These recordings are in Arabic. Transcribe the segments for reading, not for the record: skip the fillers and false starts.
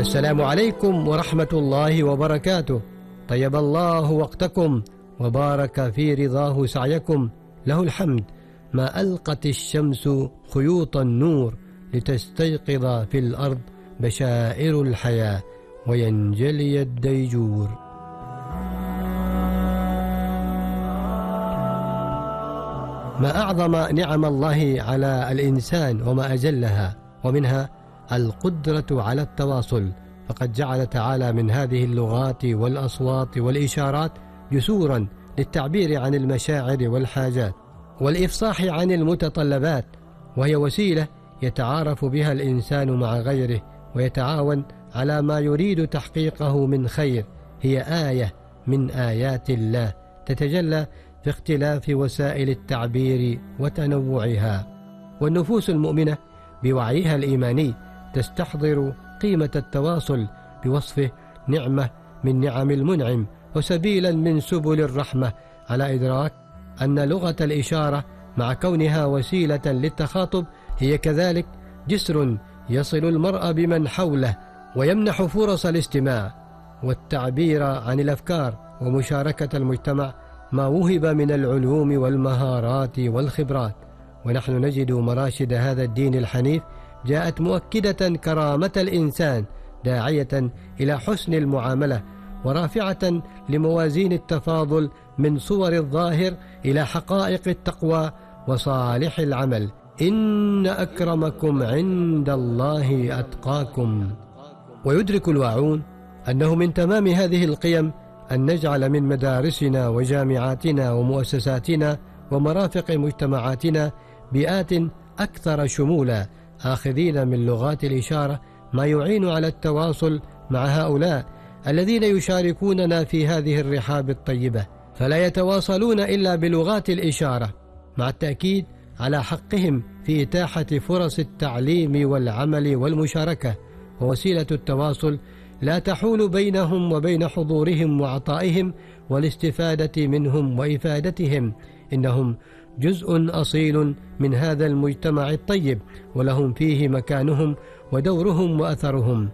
السلام عليكم ورحمة الله وبركاته. طيب الله وقتكم وبارك في رضاه سعيكم. له الحمد ما ألقت الشمس خيوط النور لتستيقظ في الأرض بشائر الحياة وينجلي الديجور. ما أعظم نعم الله على الإنسان وما أجلها، ومنها القدرة على التواصل، فقد جعل تعالى من هذه اللغات والأصوات والإشارات جسورا للتعبير عن المشاعر والحاجات والإفصاح عن المتطلبات، وهي وسيلة يتعارف بها الإنسان مع غيره ويتعاون على ما يريد تحقيقه من خير. هي آية من آيات الله تتجلى في اختلاف وسائل التعبير وتنوعها، والنفوس المؤمنة بوعيها الإيماني تستحضر قيمة التواصل بوصفه نعمة من نعم المنعم وسبيلا من سبل الرحمة، على إدراك أن لغة الإشارة مع كونها وسيلة للتخاطب هي كذلك جسر يصل المرء بمن حوله ويمنح فرص الاستماع والتعبير عن الأفكار ومشاركة المجتمع ما وهب من العلوم والمهارات والخبرات. ونحن نجد مراشد هذا الدين الحنيف جاءت مؤكدة كرامة الإنسان، داعية إلى حسن المعاملة ورافعة لموازين التفاضل من صور الظاهر إلى حقائق التقوى وصالح العمل. إن أكرمكم عند الله أتقاكم. ويدرك الواعون أنه من تمام هذه القيم أن نجعل من مدارسنا وجامعاتنا ومؤسساتنا ومرافق مجتمعاتنا بيئات أكثر شمولا، آخذين من لغات الإشارة ما يعين على التواصل مع هؤلاء الذين يشاركوننا في هذه الرحاب الطيبة، فلا يتواصلون إلا بلغات الإشارة، مع التأكيد على حقهم في إتاحة فرص التعليم والعمل والمشاركة. ووسيلة التواصل لا تحول بينهم وبين حضورهم وعطائهم والاستفادة منهم وإفادتهم، إنهم جزء أصيل من هذا المجتمع الطيب، ولهم فيه مكانهم ودورهم وأثرهم.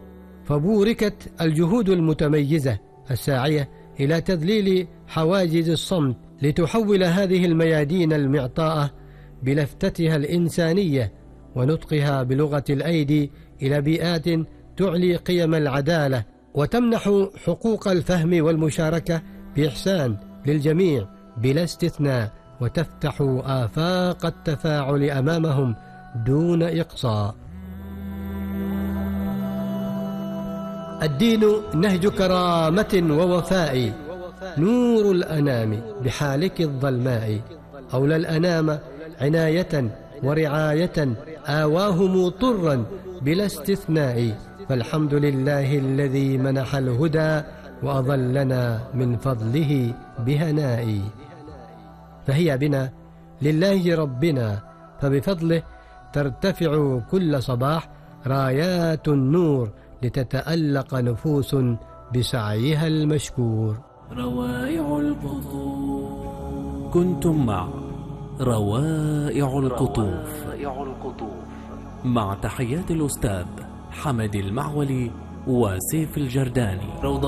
فبوركت الجهود المتميزة الساعية إلى تذليل حواجز الصمت لتحول هذه الميادين المعطاءة بلفتتها الإنسانية ونطقها بلغة الأيدي إلى بيئات تعلي قيم العدالة وتمنح حقوق الفهم والمشاركة بإحسان للجميع بلا استثناء، وتفتح آفاق التفاعل أمامهم دون إقصاء. الدين نهج كرامة ووفاء، نور الأنام بحالك الظلماء، أولى الأنام عناية ورعاية آواهم طرا بلا استثناء، فالحمد لله الذي منح الهدى وأظلنا من فضله بهناء. فهي بنا لله ربنا، فبفضله ترتفع كل صباح رايات النور لتتألق نفوس بسعيها المشكور. روائع القطوف. كنتم مع روائع القطوف مع تحيات الأستاذ حمد المعولي وسيف الجرداني.